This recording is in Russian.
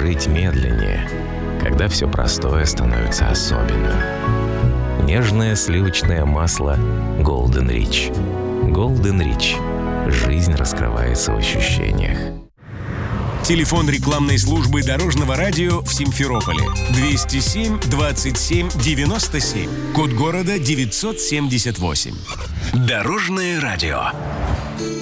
жить медленнее, когда все простое становится особенным. Нежное сливочное масло Golden Rich. Golden Rich. Жизнь раскрывается в ощущениях. Телефон рекламной службы Дорожного радио в Симферополе 207 27 97. Код города 978. Дорожное радио.